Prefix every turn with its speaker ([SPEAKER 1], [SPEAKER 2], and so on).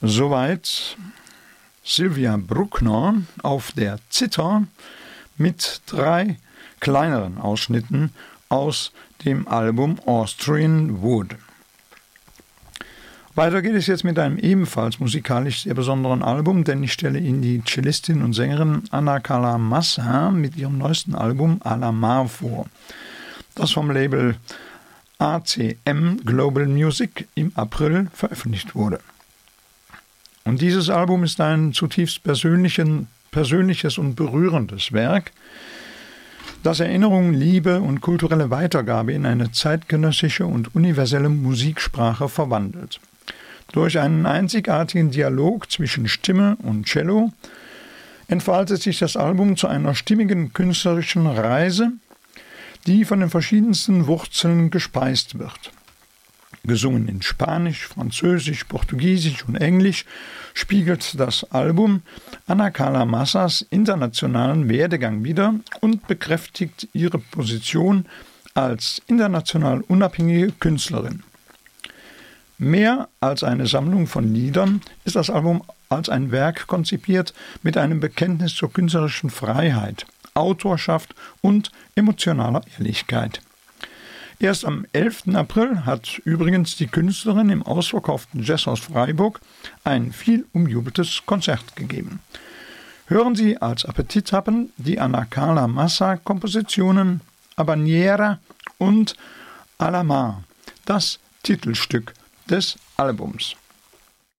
[SPEAKER 1] Soweit Sylvia Bruckner auf der Zither mit 3 kleineren Ausschnitten aus dem Album Austrian Wood. Weiter geht es jetzt mit einem ebenfalls musikalisch sehr besonderen Album, denn ich stelle Ihnen die Cellistin und Sängerin Anna Kalamassa mit ihrem neuesten Album Alamar vor, das vom Label ACM Global Music im April veröffentlicht wurde. Und dieses Album ist ein zutiefst persönliches und berührendes Werk, das Erinnerung, Liebe und kulturelle Weitergabe in eine zeitgenössische und universelle Musiksprache verwandelt. Durch einen einzigartigen Dialog zwischen Stimme und Cello entfaltet sich das Album zu einer stimmigen künstlerischen Reise, die von den verschiedensten Wurzeln gespeist wird. Gesungen in Spanisch, Französisch, Portugiesisch und Englisch spiegelt das Album Anna Kalamassas internationalen Werdegang wider und bekräftigt ihre Position als international unabhängige Künstlerin. Mehr als eine Sammlung von Liedern ist das Album als ein Werk konzipiert mit einem Bekenntnis zur künstlerischen Freiheit, Autorschaft und emotionaler Ehrlichkeit. Erst am 11. April hat übrigens die Künstlerin im ausverkauften Jazzhaus Freiburg ein viel umjubeltes Konzert gegeben. Hören Sie als Appetithappen die Anna Kalamassa-Kompositionen Habanera und Alamar, das Titelstück des Albums.